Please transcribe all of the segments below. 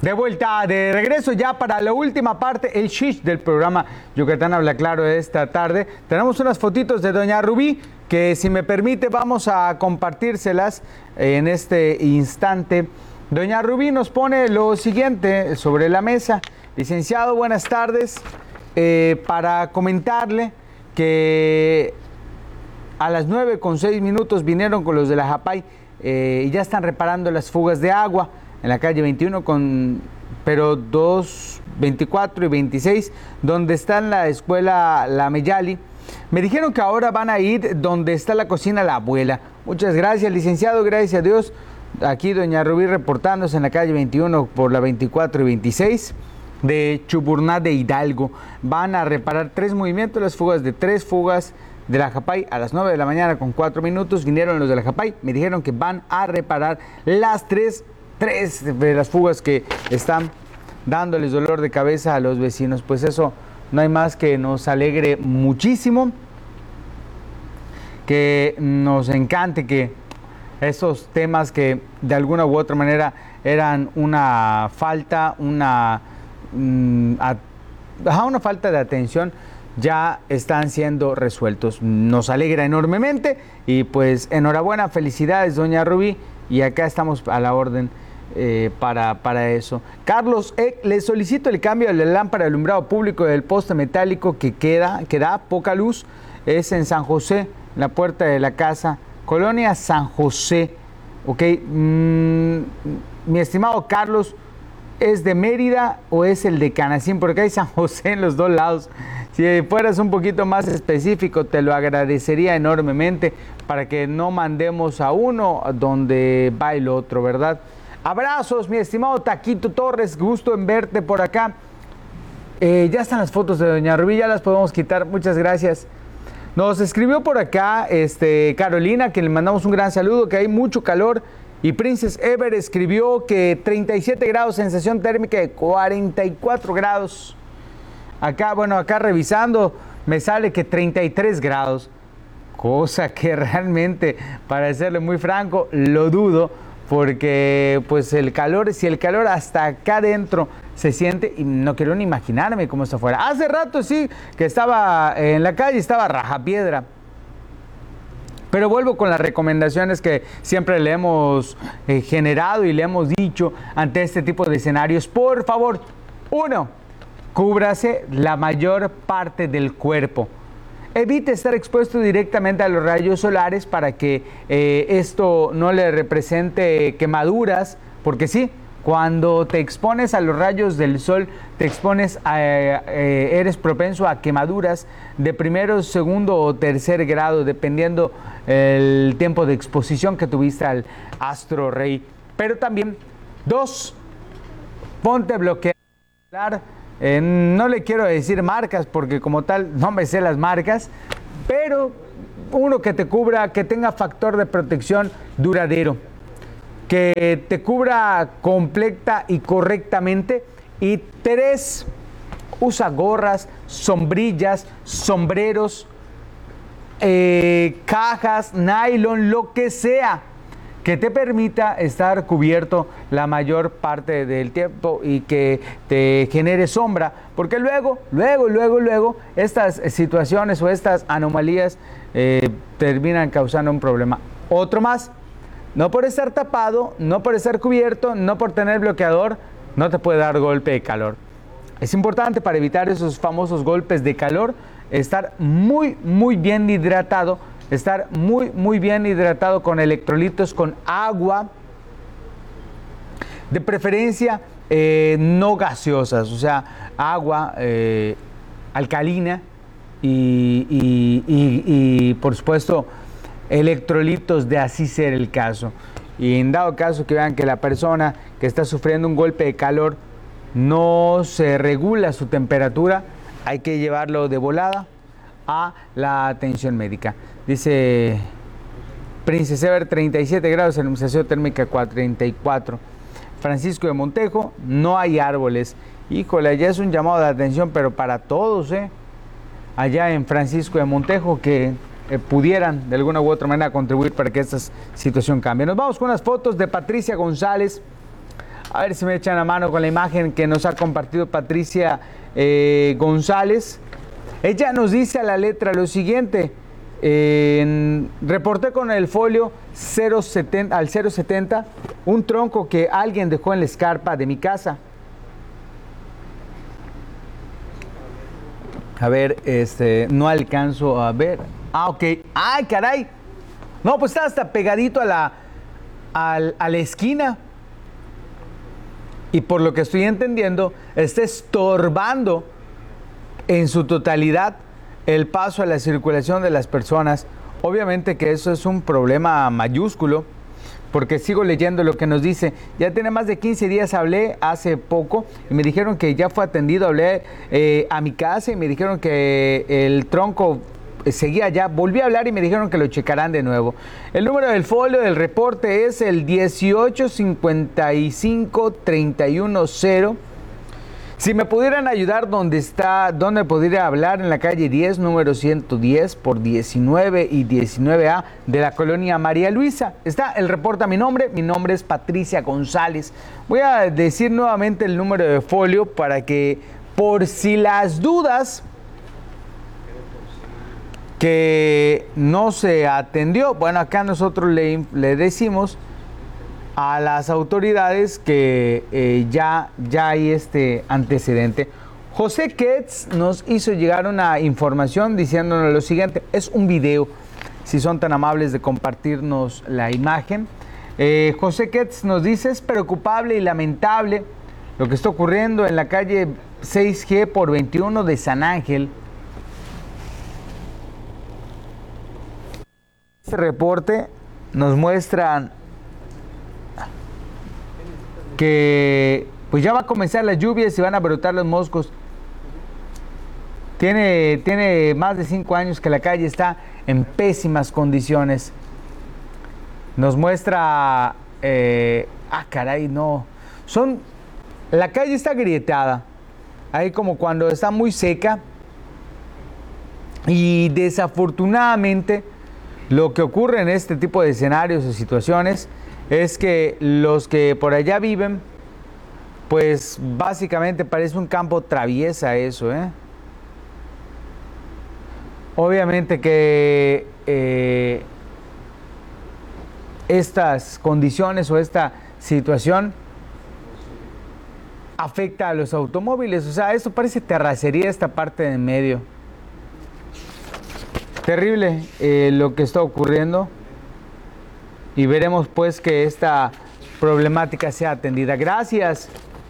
De vuelta, de regreso ya para la última parte, el shish del programa Yucatán Habla Claro de esta tarde. Tenemos unas fotitos de doña Rubí que, si me permite, vamos a compartírselas en este instante. Doña Rubí nos pone lo siguiente sobre la mesa. Licenciado, buenas tardes. Para comentarle que a las 9:06 vinieron con los de la Japay y ya están reparando las fugas de agua en la calle 21, pero 2, 24 y 26, donde está la escuela La Meyali. Me dijeron que ahora van a ir donde está la cocina La Abuela. Muchas gracias, licenciado, gracias a Dios. Aquí doña Rubí reportándose en la calle 21 por la 24 y 26 de Chuburná de Hidalgo. Van a reparar 3 movimientos, las fugas de 3 fugas de la Japay a las 9 de la mañana con 4 minutos. Vinieron los de la Japay, me dijeron que van a reparar las 3 de las fugas que están dándoles dolor de cabeza a los vecinos. Pues eso no hay más que nos alegre muchísimo, que nos encante que esos temas que de alguna u otra manera eran una falta, una falta de atención, ya están siendo resueltos. Nos alegra enormemente y pues enhorabuena, felicidades doña Rubí, y acá estamos a la orden para eso. Carlos, le solicito el cambio de la lámpara de alumbrado público del poste metálico que da poca luz. Es en San José, en la puerta de la casa, Colonia San José. Ok, mi estimado Carlos, ¿es de Mérida o es el de Canacín? Porque hay San José en los dos lados. Si fueras un poquito más específico, te lo agradecería enormemente para que no mandemos a uno donde va el otro, ¿verdad? Abrazos, mi estimado Taquito Torres, gusto en verte por acá. Ya están las fotos de doña Rubí, ya las podemos quitar, muchas gracias. Nos escribió por acá Carolina, que le mandamos un gran saludo, que hay mucho calor. Y Princess Ever escribió que 37 grados, sensación térmica de 44 grados. Acá revisando, me sale que 33 grados. Cosa que realmente, para serle muy franco, lo dudo. Porque pues si el calor hasta acá adentro se siente, y no quiero ni imaginarme cómo está afuera. Hace rato sí que estaba en la calle, estaba rajapiedra. Pero vuelvo con las recomendaciones que siempre le hemos generado y le hemos dicho ante este tipo de escenarios. Por favor, 1, cúbrase la mayor parte del cuerpo. Evite estar expuesto directamente a los rayos solares para que esto no le represente quemaduras, porque sí, cuando te expones a los rayos del sol, eres propenso a quemaduras de primero, segundo o tercer grado, dependiendo el tiempo de exposición que tuviste al astro rey. Pero también, 2, ponte bloqueador solar. No le quiero decir marcas porque como tal no me sé las marcas, pero uno que te cubra, que tenga factor de protección duradero, que te cubra completa y correctamente. Y 3, usa gorras, sombrillas, sombreros, cajas, nylon, lo que sea que te permita estar cubierto la mayor parte del tiempo y que te genere sombra, porque luego estas situaciones o estas anomalías terminan causando un problema. Otro más, no por estar tapado, no por estar cubierto, no por tener bloqueador, no te puede dar golpe de calor. Es importante, para evitar esos famosos golpes de calor, estar muy bien hidratado. Estar muy bien hidratado con electrolitos, con agua, de preferencia no gaseosas, o sea, agua alcalina y por supuesto electrolitos de así ser el caso. Y en dado caso que vean que la persona que está sufriendo un golpe de calor no se regula su temperatura, hay que llevarlo de volada a la atención médica. Dice Princess Ever, 37 grados, sensación térmica 34. Francisco de Montejo, no hay árboles. Híjole, ya es un llamado de atención, pero para todos, allá en Francisco de Montejo, que pudieran de alguna u otra manera contribuir para que esta situación cambie. Nos vamos con unas fotos de Patricia González. A ver si me echan la mano con la imagen que nos ha compartido Patricia González. Ella nos dice a la letra lo siguiente. Reporté con el folio 070, al 070 un tronco que alguien dejó en la escarpa de mi casa. A ver, no alcanzo a ver. Ah, ok. ¡Ay, caray! No, pues está hasta pegadito a la esquina. Y por lo que estoy entendiendo, está estorbando en su totalidad el paso a la circulación de las personas. Obviamente que eso es un problema mayúsculo, porque sigo leyendo lo que nos dice. Ya tiene más de 15 días, hablé hace poco y me dijeron que ya fue atendido. Hablé a mi casa y me dijeron que el tronco seguía allá. Volví a hablar y me dijeron que lo checarán de nuevo. El número del folio del reporte es el 1855310. Si me pudieran ayudar, ¿dónde podría hablar? En la calle 10, número 110 por 19 y 19A de la colonia María Luisa. Está el reporte a mi nombre es Patricia González. Voy a decir nuevamente el número de folio para que, por si las dudas, que no se atendió. Bueno, acá nosotros le decimos a las autoridades que ya hay este antecedente. José Ketz nos hizo llegar una información diciéndonos lo siguiente. Es un video, si son tan amables de compartirnos la imagen. José Ketz nos dice: es preocupable y lamentable lo que está ocurriendo en la calle 6G por 21 de San Ángel. Este reporte nos muestra que pues ya va a comenzar las lluvias y van a brotar los moscos. Tiene más de 5 años que la calle está en pésimas condiciones. Nos muestra... caray, no. La calle está grietada. Ahí como cuando está muy seca. Y desafortunadamente lo que ocurre en este tipo de escenarios o situaciones es que los que por allá viven, pues básicamente parece un campo traviesa eso, ¿eh? Obviamente que estas condiciones o esta situación afecta a los automóviles. O sea, esto parece terracería, esta parte de en medio. Terrible lo que está ocurriendo. Y veremos pues que esta problemática sea atendida. Gracias.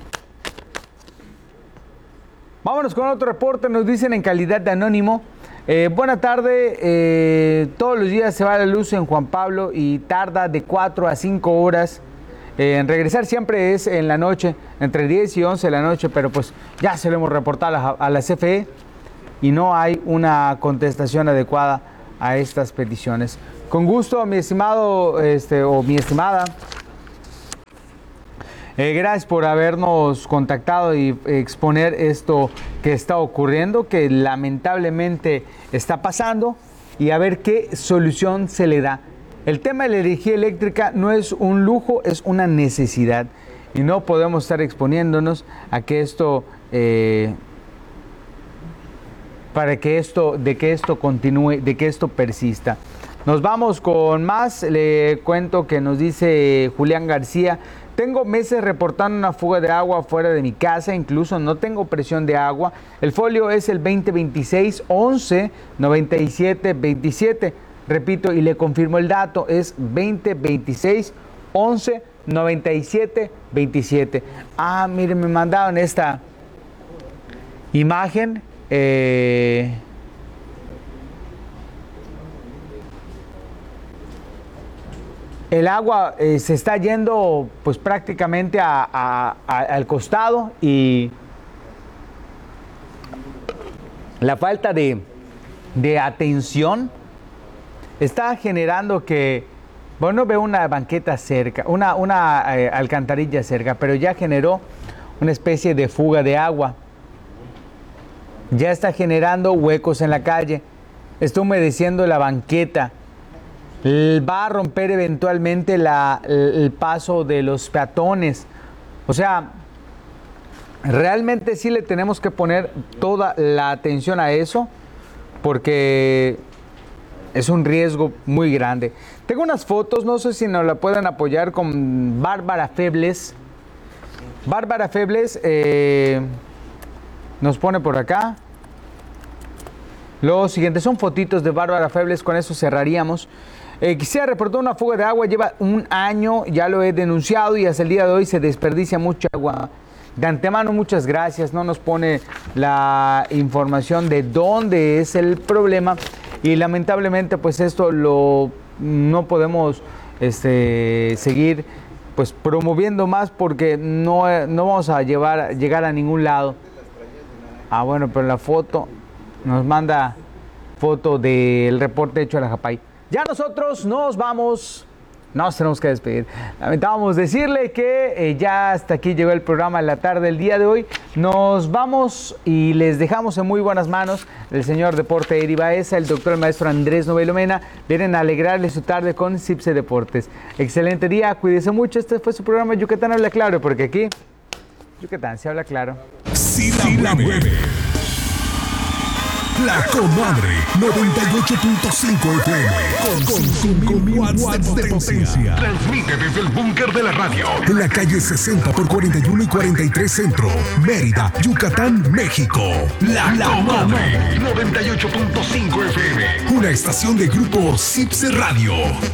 Vámonos con otro reporte. Nos dicen en calidad de anónimo. Buena tarde. Todos los días se va la luz en Juan Pablo y tarda de 4 a 5 horas. En regresar siempre es en la noche, entre 10 y 11 de la noche, pero pues ya se lo hemos reportado a la CFE y no hay una contestación adecuada a estas peticiones. Con gusto, mi estimado o mi estimada. Gracias por habernos contactado y exponer esto que está ocurriendo, que lamentablemente está pasando, y a ver qué solución se le da. El tema de la energía eléctrica no es un lujo, es una necesidad. Y no podemos estar exponiéndonos a que esto... para que esto continúe, de que esto persista. Nos vamos con más. Le cuento que nos dice Julián García: tengo meses reportando una fuga de agua fuera de mi casa, incluso no tengo presión de agua. El folio es el 2026 11 97 27. Repito y le confirmo el dato, es 2026 11 97 27. Miren, me mandaron esta imagen. El agua se está yendo pues prácticamente al costado, y la falta de atención está generando que, bueno, veo una banqueta cerca, una alcantarilla cerca, pero ya generó una especie de fuga de agua. Ya está generando huecos en la calle, está humedeciendo la banqueta, va a romper eventualmente el paso de los peatones. O sea, realmente sí le tenemos que poner toda la atención a eso, porque es un riesgo muy grande. Tengo unas fotos, no sé si nos la pueden apoyar, con Bárbara Febles. Bárbara Febles nos pone por acá lo siguiente, son fotitos de Bárbara Febles, con eso cerraríamos. Quisiera reportar una fuga de agua, lleva un año, ya lo he denunciado y hasta el día de hoy se desperdicia mucha agua. De antemano, muchas gracias, no nos pone la información de dónde es el problema y lamentablemente pues esto no podemos seguir pues promoviendo más, porque no vamos a llegar a ningún lado. Bueno, pero la foto nos manda foto del reporte hecho a la Japay. Ya nosotros nos vamos, nos tenemos que despedir. Lamentábamos decirle que ya hasta aquí llegó el programa de la tarde del día de hoy. Nos vamos y les dejamos en muy buenas manos el señor Deporte Eri Baeza, el doctor, el maestro Andrés Novelo Mena. Vienen a alegrarle su tarde con CIPSE Deportes. Excelente día, cuídese mucho. Este fue su programa Yucatán Habla Claro, porque aquí Yucatán se habla claro. Sí la mueve. La Comadre 98.5 FM con watts de potencia. Transmite desde el búnker de la radio en la calle 60 por 41 y 43 Centro, Mérida, Yucatán, México. La Comadre 98.5 FM, una estación de grupo CIPSE Radio.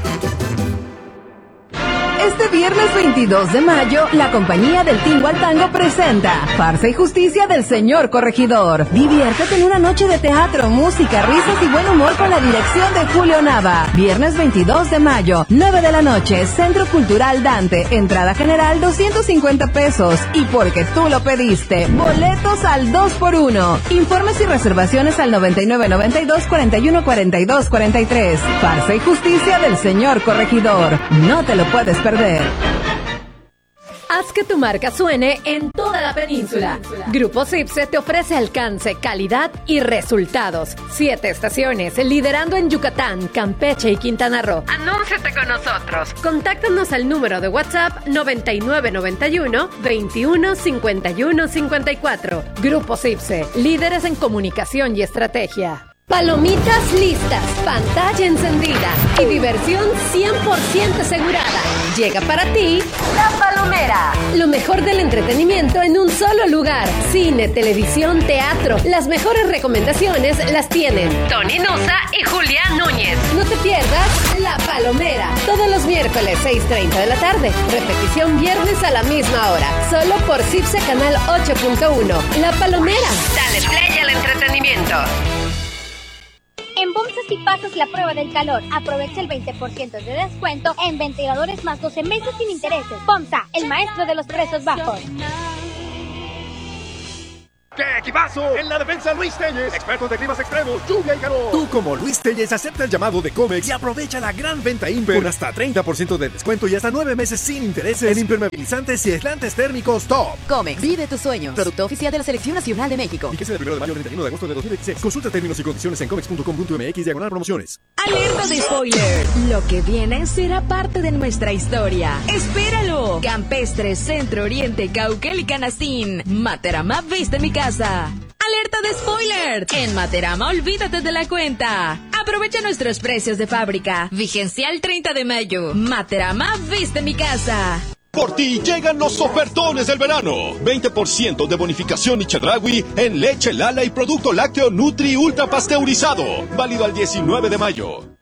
Este viernes 22 de mayo, la compañía del Tingo al Tango presenta Farsa y Justicia del Señor Corregidor. Diviértete en una noche de teatro, música, risas y buen humor con la dirección de Julio Nava. Viernes 22 de mayo, 9 de la noche, Centro Cultural Dante. Entrada general 250 pesos. Y porque tú lo pediste, boletos al 2x1. Informes y reservaciones al 9992 41 42 43. Farsa y Justicia del Señor Corregidor. No te lo puedes perder. Haz que tu marca suene en toda la península. Grupo CIPSE te ofrece alcance, calidad y resultados. 7 estaciones, liderando en Yucatán, Campeche y Quintana Roo. Anúnciate con nosotros. Contáctanos al número de WhatsApp 9991 21 51 54. Grupo CIPSE, líderes en comunicación y estrategia. Palomitas listas, pantalla encendida y diversión 100% asegurada. Llega para ti La Palomera. Lo mejor del entretenimiento en un solo lugar. Cine, televisión, teatro. Las mejores recomendaciones las tienen Tony Nusa y Julián Núñez. No te pierdas La Palomera. Todos los miércoles 6:30 de la tarde. Repetición viernes a la misma hora. Solo por CIPSE Canal 8.1. La Palomera. Dale play al entretenimiento. En BOMSA si pasas la prueba del calor, aprovecha el 20% de descuento en ventiladores más 12 meses sin intereses. BOMSA, el maestro de los precios bajos. ¡Qué equipazo! En la defensa, Luis Telles, expertos de climas extremos, lluvia y calor. Tú, como Luis Telles, acepta el llamado de Comex y aprovecha la gran venta Imper con hasta 30% de descuento y hasta 9 meses sin intereses en impermeabilizantes y aislantes térmicos top. Comex, vive tus sueños. Producto oficial de la Selección Nacional de México. Fíjese del 1 de mayo al 31 de agosto de 2016. Consulta términos y condiciones en comex.com.mx/promociones. Alerta de spoiler. Lo que viene será parte de nuestra historia. ¡Espéralo! Campestre, Centro Oriente, Cauquel y Canastín. Materama viste mi casa. ¡Alerta de spoiler! En Materama, olvídate de la cuenta. Aprovecha nuestros precios de fábrica. Vigencia el 30 de mayo. Materama viste mi casa. Por ti llegan los ofertones del verano. 20% de bonificación y Chedraui en leche Lala y producto lácteo Nutri Ultra Pasteurizado. Válido al 19 de mayo.